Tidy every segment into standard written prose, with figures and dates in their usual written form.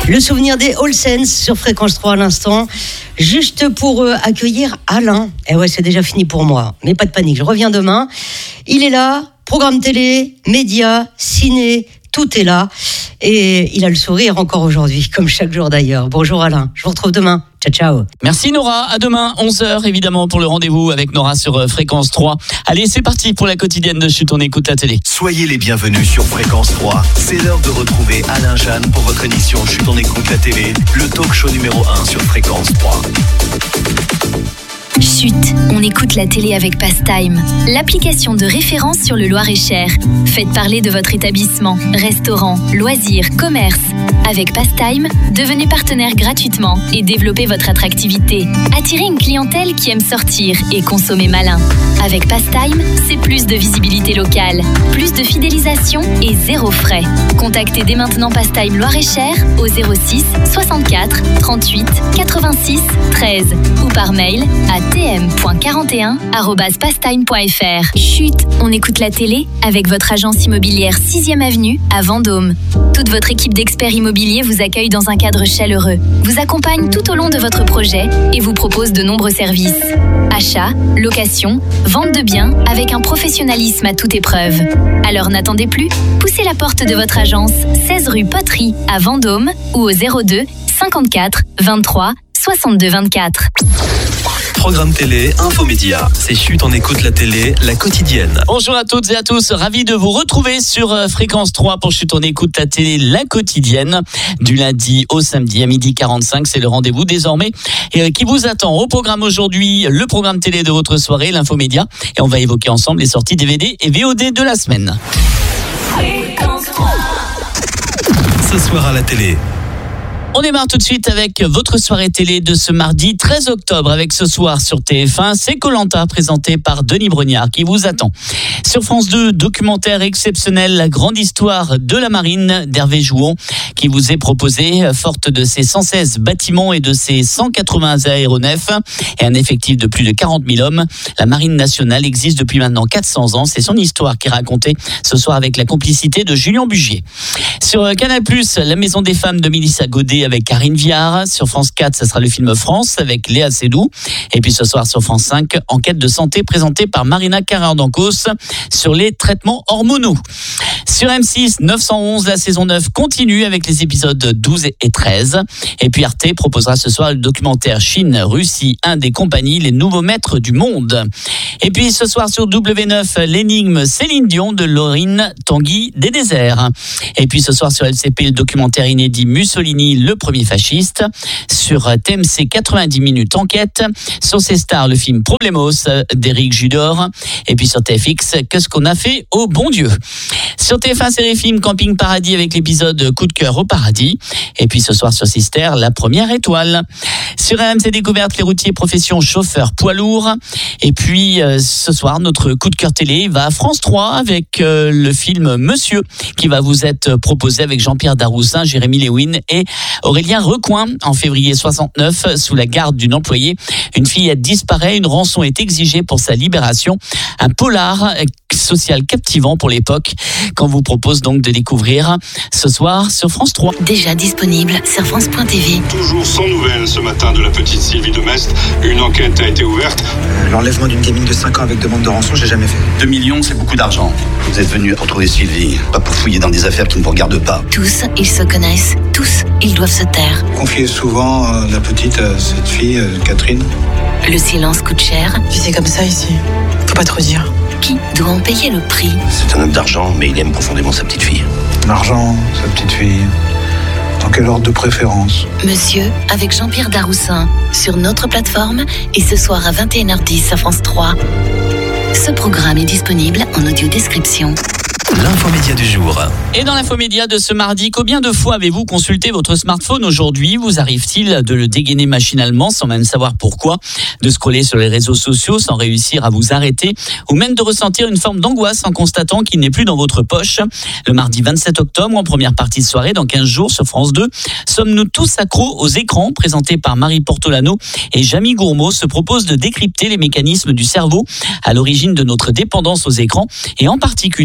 Le souvenir des All Saints sur Fréquence 3 à l'instant. Juste pour accueillir Alain. Eh ouais, c'est déjà fini pour moi. Mais pas de panique, je reviens demain. Il est là, programme télé, médias, ciné, tout est là. Et il a le sourire encore aujourd'hui, comme chaque jour d'ailleurs. Bonjour Alain, je vous retrouve demain. Ciao, ciao. Merci Nora, à demain, 11h évidemment pour le rendez-vous avec Nora sur Fréquence 3. Allez, c'est parti pour la quotidienne de Chut, on écoute la télé. Soyez les bienvenus sur Fréquence 3. C'est l'heure de retrouver Alain Jeanne pour votre émission Chut, on écoute la télé, le talk show numéro 1 sur Fréquence 3. Chut, on écoute la télé avec Pastime, l'application de référence sur le Loir-et-Cher. Faites parler de votre établissement, restaurant, loisirs, commerce. Avec Pastime, devenez partenaire gratuitement et développez votre attractivité. Attirez une clientèle qui aime sortir et consommer malin. Avec Pastime, c'est plus de visibilité locale, plus de fidélisation et zéro frais. Contactez dès maintenant Pastime Loir-et-Cher au 06 64 38 86 13 ou par mail à tm.41@pastime.fr. Chut, on écoute la télé avec votre agence immobilière 6e Avenue à Vendôme. Toute votre équipe d'experts immobiliers vous accueille dans un cadre chaleureux, vous accompagne tout au long de votre projet et vous propose de nombreux services. Achat, location, vente de biens avec un professionnalisme à toute épreuve. Alors n'attendez plus, poussez la porte de votre agence 16 rue Poterie à Vendôme ou au 02 54 23 62 24. Programme télé, infomédia. C'est Chut, on écoute la télé, la quotidienne. Bonjour à toutes et à tous, ravi de vous retrouver sur Fréquence 3 pour Chut, on écoute la télé, la quotidienne. Du lundi au samedi à 12h45, c'est le rendez-vous désormais qui vous attend. Au programme aujourd'hui, le programme télé de votre soirée, l'infomédia. Et on va évoquer ensemble les sorties DVD et VOD de la semaine. Fréquence 3. Ce soir à la télé. On démarre tout de suite avec votre soirée télé de ce mardi 13 octobre avec ce soir sur TF1, c'est Koh-Lanta présenté par Denis Brognard qui vous attend. Sur France 2, documentaire exceptionnel, la grande histoire de la marine d'Hervé Jouon qui vous est proposé, forte de ses 116 bâtiments et de ses 180 aéronefs et un effectif de plus de 40 000 hommes. La marine nationale existe depuis maintenant 400 ans, c'est son histoire qui est racontée ce soir avec la complicité de Julien Bugier. Sur Canal+, la maison des femmes de Mélissa Godet avec Karine Viard. Sur France 4, ça sera le film France avec Léa Seydoux. Et puis ce soir sur France 5, enquête de santé présentée par Marina Carrère-Dancos sur les traitements hormonaux. Sur M6, 911, la saison 9 continue avec les épisodes 12 et 13. Et puis Arte proposera ce soir le documentaire Chine, Russie, Inde et compagnie, les nouveaux maîtres du monde. Et puis ce soir sur W9, l'énigme Céline Dion de Laurine Tanguy des Déserts. Et puis ce soir sur LCP, le documentaire inédit Mussolini, le premier fasciste. Sur TMC, 90 minutes enquête. Sur ces stars, le film Problemos d'Éric Judor. Et puis sur TFX, qu'est-ce qu'on a fait au bon Dieu. Sur TF1 série film Camping Paradis avec l'épisode Coup de cœur au paradis. Et puis ce soir sur Sister, la première étoile. Sur RMC Découverte, les routiers profession chauffeur poids lourd. Et puis ce soir, notre coup de cœur télé va à France 3 avec le film Monsieur qui va vous être proposé avec Jean-Pierre Daroussin, Jérémy Lewin et Aurélien Recoin. En février 69, sous la garde d'une employée, une fillette disparaît, une rançon est exigée pour sa libération. Un polar social captivant pour l'époque qu'on vous propose donc de découvrir ce soir sur France 3. Déjà disponible sur France.tv. Toujours sans nouvelles ce matin de la petite Sylvie de Mest. Une enquête a été ouverte. L'enlèvement d'une gamine de 5 ans avec demande de rançon, j'ai jamais fait. 2 millions, c'est beaucoup d'argent. Vous êtes venu pour trouver Sylvie, pas pour fouiller dans des affaires qui ne vous regardent pas. Tous, ils se connaissent. Tous, ils doivent se taire. Confiez souvent la petite à cette fille, Catherine. Le silence coûte cher. Puis c'est comme ça ici. Faut pas trop dire. Qui doit en payer le prix? C'est un homme d'argent, mais il aime profondément sa petite fille. L'argent, sa petite fille. Dans quel ordre de préférence? Monsieur, avec Jean-Pierre Daroussin, sur notre plateforme et ce soir à 21h10 à France 3. Ce programme est disponible en audio description. L'infomédia du jour. Et dans l'infomédia de ce mardi, combien de fois avez-vous consulté votre smartphone aujourd'hui? Vous arrive-t-il de le dégainer machinalement sans même savoir pourquoi, de scroller sur les réseaux sociaux sans réussir à vous arrêter, ou même de ressentir une forme d'angoisse en constatant qu'il n'est plus dans votre poche? Le mardi 27 octobre, en première partie de soirée, dans 15 jours sur France 2, sommes-nous tous accros aux écrans, présentés par Marie Portolano et Jamie Gourmaud, se propose de décrypter les mécanismes du cerveau à l'origine de notre dépendance aux écrans et en particulier nos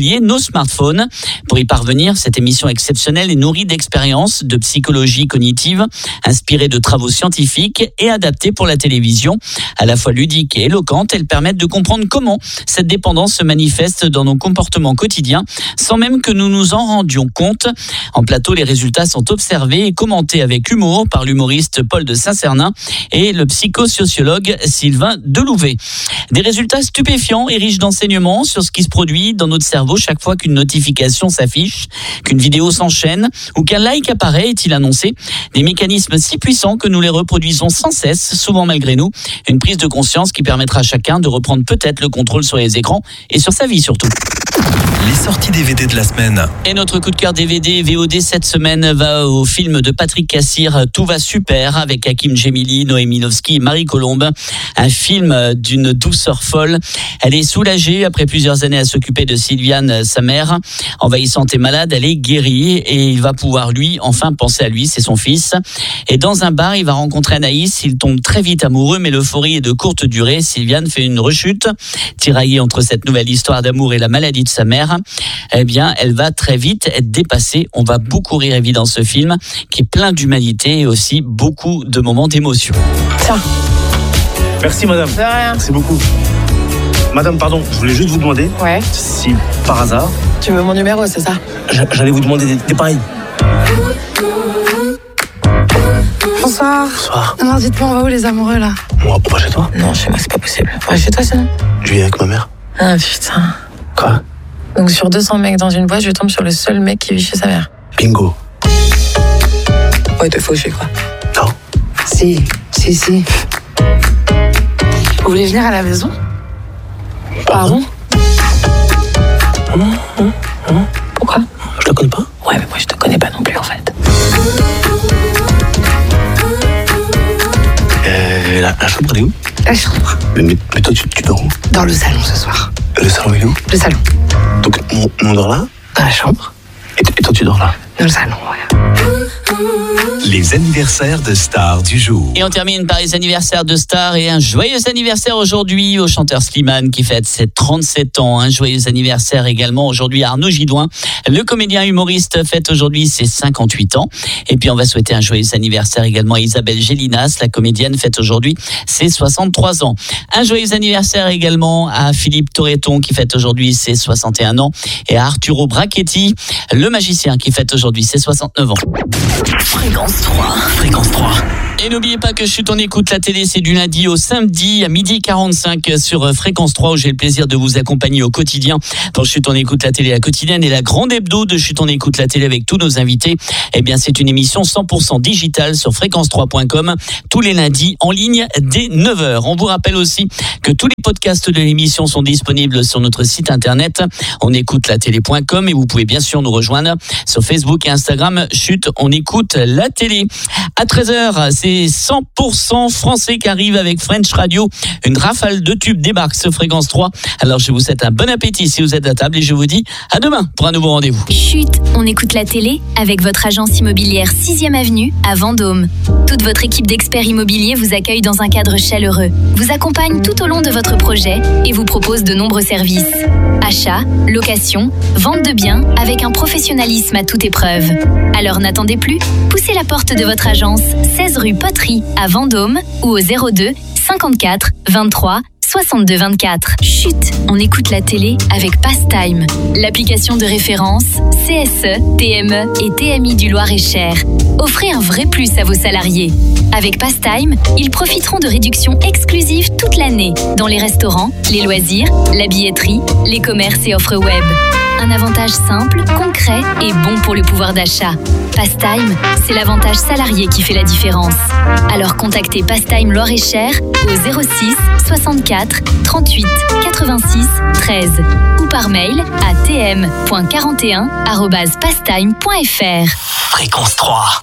smartphone. Pour y parvenir, cette émission exceptionnelle est nourrie d'expériences de psychologie cognitive, inspirée de travaux scientifiques et adaptée pour la télévision. À la fois ludique et éloquente, elles permettent de comprendre comment cette dépendance se manifeste dans nos comportements quotidiens, sans même que nous nous en rendions compte. En plateau, les résultats sont observés et commentés avec humour par l'humoriste Paul de Saint-Cernin et le psychosociologue Sylvain Delouvet. Des résultats stupéfiants et riches d'enseignements sur ce qui se produit dans notre cerveau chaque fois qu'une notification s'affiche, qu'une vidéo s'enchaîne ou qu'un like apparaît, est-il annoncé. Des mécanismes si puissants que nous les reproduisons sans cesse, souvent malgré nous. Une prise de conscience qui permettra à chacun de reprendre peut-être le contrôle sur les écrans et sur sa vie surtout. Les sorties DVD de la semaine. Et notre coup de cœur DVD VOD cette semaine va au film de Patrick Cassir, Tout va super, avec Hakim Djemili, Noémie Lovski et Marie Colombe. Un film d'une douceur folle. Elle est soulagée après plusieurs années à s'occuper de Sylviane, sa mère. Envahissante et malade, elle est guérie et il va pouvoir lui, enfin penser à lui, c'est son fils. Et dans un bar, il va rencontrer Anaïs. Il tombe très vite amoureux, mais l'euphorie est de courte durée. Sylviane fait une rechute. Tiraillée entre cette nouvelle histoire d'amour et la maladie de sa mère, eh bien, elle va très vite être dépassée. On va beaucoup rire évidemment dans ce film qui est plein d'humanité et aussi beaucoup de moments d'émotion. Tiens. Merci madame. De rien. Merci beaucoup. Madame, pardon, je voulais juste vous demander si par hasard... Tu veux mon numéro, c'est ça? J'allais vous demander des pareils. Bonsoir. Bonsoir. Alors dites-moi, on va où les amoureux là? On va chez toi? Non, chez moi c'est pas possible. Ouais, chez toi sinon? Je vis avec ma mère. Ah putain. Quoi? Donc sur 200 mecs dans une boîte, je tombe sur le seul mec qui vit chez sa mère. Bingo. Ouais, t'es fauché quoi. Non. Si. Vous voulez venir à la maison? Pardon? Pourquoi? Je la connais pas? Ouais, mais moi je te connais pas non plus en fait. La chambre, elle est où? La chambre. Mais toi, tu dors où? Dans le salon ce soir. Le salon, il est où? Le salon. Donc, on dort là? Dans la chambre. Et toi, tu dors là? Dans le salon, ouais. Les anniversaires de stars du jour. Et on termine par les anniversaires de stars et un joyeux anniversaire aujourd'hui au chanteur Slimane qui fête ses 37 ans. Un joyeux anniversaire également aujourd'hui à Arnaud Gidouin. Le comédien humoriste fête aujourd'hui ses 58 ans. Et puis on va souhaiter un joyeux anniversaire également à Isabelle Gélinas. La comédienne fête aujourd'hui ses 63 ans. Un joyeux anniversaire également à Philippe Torreton qui fête aujourd'hui ses 61 ans. Et à Arturo Brachetti, le magicien qui fête aujourd'hui ses 69 ans. Fréquence 3. Fréquence 3. Et n'oubliez pas que Chut on écoute la télé, c'est du lundi au samedi à 12h45 sur Fréquence 3 où j'ai le plaisir de vous accompagner au quotidien pour Chut on écoute la télé la quotidienne et la grande hebdo de Chut on écoute la télé avec tous nos invités. Eh bien c'est une émission 100% digitale sur fréquence3.com tous les lundis en ligne dès 9h. On vous rappelle aussi que tous les podcasts de l'émission sont disponibles sur notre site internet onécoutelatélé.com et vous pouvez bien sûr nous rejoindre sur Facebook et Instagram Chut on écoute la télé. À 13h, c'est 100% français qui arrive avec French Radio. Une rafale de tubes débarque sur Fréquence 3. Alors je vous souhaite un bon appétit si vous êtes à table et je vous dis à demain pour un nouveau rendez-vous. Chut, on écoute la télé avec votre agence immobilière 6e Avenue à Vendôme. Toute votre équipe d'experts immobiliers vous accueille dans un cadre chaleureux, vous accompagne tout au long de votre projet et vous propose de nombreux services. Achat, location, vente de biens avec un professionnalisme à toute épreuve. Alors n'attendez plus, poussez la porte de votre agence 16 rue Poterie à Vendôme ou au 02 54 23 62 24. Chut, on écoute la télé avec Pastime, l'application de référence CSE, TME et TMI du Loir-et-Cher. Offrez un vrai plus à vos salariés. Avec Pastime, ils profiteront de réductions exclusives toute l'année dans les restaurants, les loisirs, la billetterie, les commerces et offres web. Un avantage simple, concret et bon pour le pouvoir d'achat. Pastime, c'est l'avantage salarié qui fait la différence. Alors contactez Pastime Loir-et-Cher au 06 64 38 86 13 ou par mail à tm.41@pastime.fr. Fréquence 3.